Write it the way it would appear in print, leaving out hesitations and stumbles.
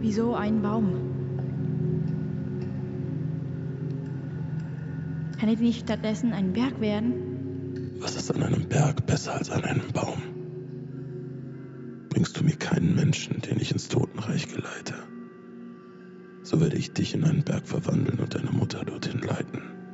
Wieso ein Baum? Kann es nicht stattdessen ein Berg werden? Was ist an einem Berg besser als an einem Baum? Bringst du mir keinen Menschen, den ich ins Totenreich geleite, so werde ich dich in einen Berg verwandeln und deine Mutter dorthin leiten.